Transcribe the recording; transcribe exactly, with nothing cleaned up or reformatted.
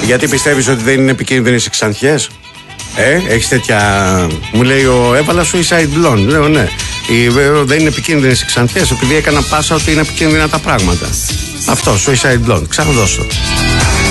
Γιατί πιστεύεις ότι δεν είναι επικίνδυνες οι Ξανθιές? Ε, έχεις τέτοια. Μου λέει ο έβαλα Suicide Blonde. Λέω ναι. Η, δεν είναι επικίνδυνες οι Ξανθιές, επειδή έκανα πάσα ότι είναι επικίνδυνα τα πράγματα. Αυτό, Suicide Blonde. Ξαναδώσω.